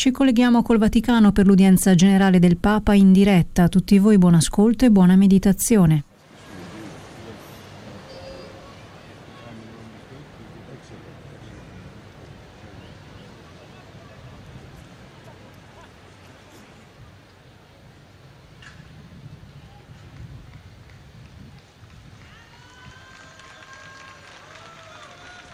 Ci colleghiamo col Vaticano per l'udienza generale del Papa in diretta. A tutti voi buon ascolto e buona meditazione.